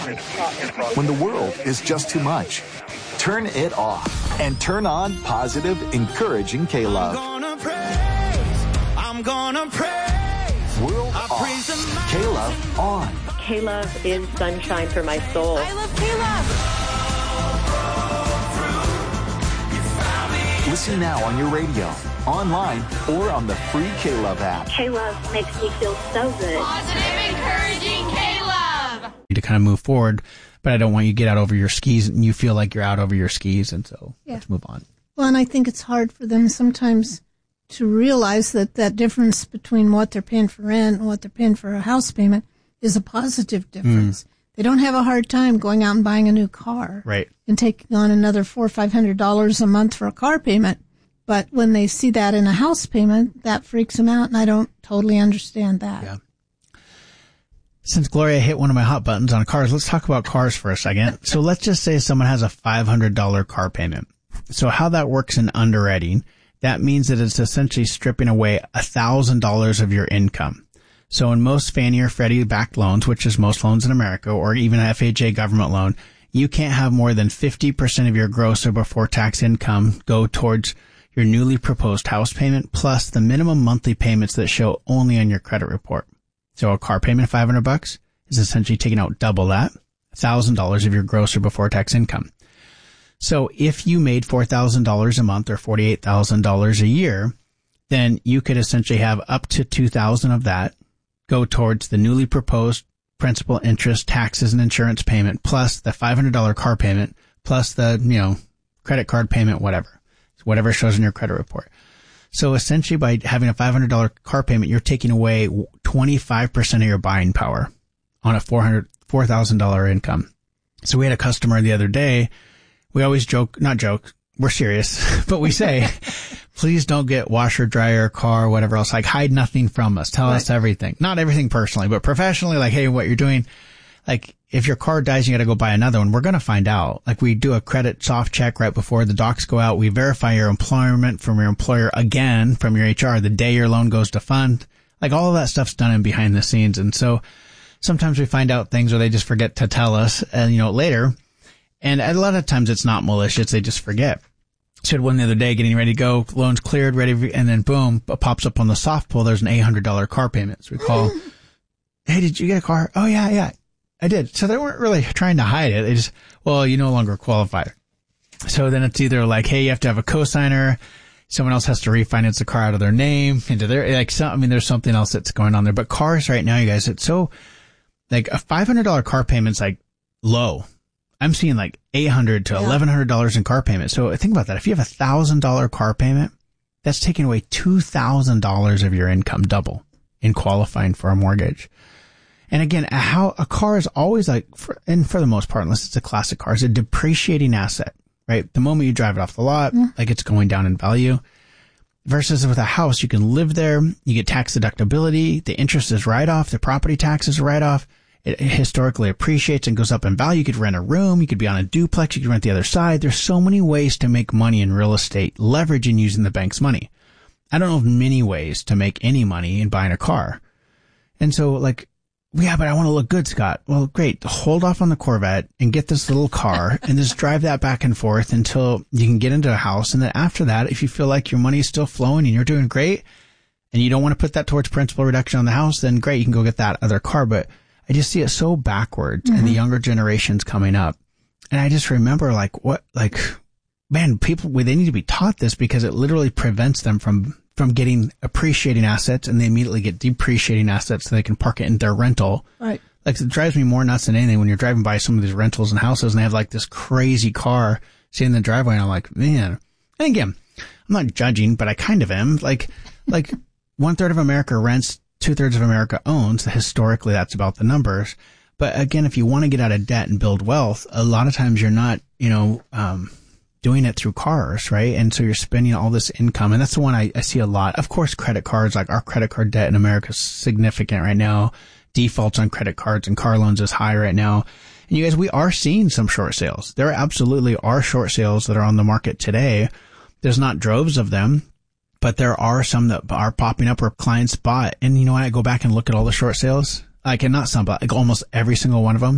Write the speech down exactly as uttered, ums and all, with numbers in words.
When the world is just too much, turn it off and turn on positive, encouraging K-Love. I'm gonna praise, I'm gonna praise. World off, K-Love on. K-Love is sunshine for my soul. I love K-Love. Listen now on your radio, online, or on the free K-Love app. K-Love makes me feel so good. Positive, encouraging K-Love. To kind of move forward, but I don't want you to get out over your skis and you feel like you're out over your skis, and so yeah. Let's move on. Well, and I think it's hard for them sometimes to realize that that difference between what they're paying for rent and what they're paying for a house payment is a positive difference. Mm. They don't have a hard time going out and buying a new car, right, and taking on another four or five hundred dollars a month for a car payment. But when they see that in a house payment, that freaks them out, and I don't totally understand that. Yeah. Since Gloria hit one of my hot buttons on cars, let's talk about cars for a second. So let's just say someone has a five hundred dollars car payment. So how that works in underwriting, that means that it's essentially stripping away one thousand dollars of your income. So in most Fannie or Freddie backed loans, which is most loans in America, or even an F H A government loan, you can't have more than fifty percent of your gross or before tax income go towards your newly proposed house payment plus the minimum monthly payments that show only on your credit report. So a car payment of five hundred bucks is essentially taking out double that, one thousand dollars of your gross or before tax income. So if you made four thousand dollars a month or forty-eight thousand dollars a year, then you could essentially have up to two thousand dollars of that go towards the newly proposed principal, interest, taxes, and insurance payment, plus the five hundred dollars car payment, plus the, you know, credit card payment, whatever. Whatever shows in your credit report. So essentially by having a five hundred dollars car payment, you're taking away twenty-five percent of your buying power on a four thousand dollars income. So we had a customer the other day. We always joke, not joke, we're serious, but we say, please don't get washer, dryer, car, whatever else. Like, hide nothing from us. Tell right. us everything. Not everything personally, but professionally, like, hey, what you're doing. Like, if your car dies, you got to go buy another one. We're going to find out. Like, we do a credit soft check right before the docs go out. We verify your employment from your employer again from your H R the day your loan goes to fund. Like, all of that stuff's done in behind the scenes. And so sometimes we find out things or they just forget to tell us, and you know, later. And a lot of times it's not malicious. They just forget. So I had one the other day getting ready to go, loans cleared, ready, and then boom, it pops up on the soft pull. There's an eight hundred dollars car payment. So we call, hey, did you get a car? Oh, yeah, yeah. I did. So they weren't really trying to hide it. They just, well, you no longer qualify. So then it's either like, hey, you have to have a cosigner. Someone else has to refinance the car out of their name into their, like, some, I mean, there's something else that's going on there. But cars right now, you guys, it's so, like, a five hundred dollars car payment's like low. I'm seeing like eight hundred dollars to eleven hundred dollars in car payment. So think about that. If you have a one thousand dollars car payment, that's taking away two thousand dollars of your income, double, in qualifying for a mortgage. And again, a, how, a car is always like, for, and for the most part, unless it's a classic car, it's a depreciating asset, right? The moment you drive it off the lot, yeah. like it's going down in value. Versus with a house, you can live there, you get tax deductibility, the interest is write off, the property tax is write off. It historically appreciates and goes up in value. You could rent a room, you could be on a duplex, you could rent the other side. There's so many ways to make money in real estate, leveraging using the bank's money. I don't know of many ways to make any money in buying a car. And so, like, yeah, but I want to look good, Scott. Well, great. Hold off on the Corvette and get this little car and just drive that back and forth until you can get into a house. And then after that, if you feel like your money is still flowing and you're doing great and you don't want to put that towards principal reduction on the house, then great, you can go get that other car. But I just see it so backwards mm-hmm. and the younger generations coming up. And I just remember like what, like, man, people, they need to be taught this because it literally prevents them from from getting appreciating assets, and they immediately get depreciating assets so they can park it in their rental. Right. Like, it drives me more nuts than anything when you're driving by some of these rentals and houses and they have like this crazy car sitting in the driveway, and I'm like, man. And again, I'm not judging, but I kind of am. Like, like one third of America rents, two thirds of America owns. Historically, that's about the numbers. But again, if you want to get out of debt and build wealth, a lot of times you're not, you know, um, doing it through cars, right? And so you're spending all this income. And that's the one I, I see a lot. Of course, credit cards, like our credit card debt in America is significant right now. Defaults on credit cards and car loans is high right now. And you guys, we are seeing some short sales. There absolutely are short sales that are on the market today. There's not droves of them, but there are some that are popping up where clients bought. And you know what? I go back and look at all the short sales. I cannot some, but like almost every single one of them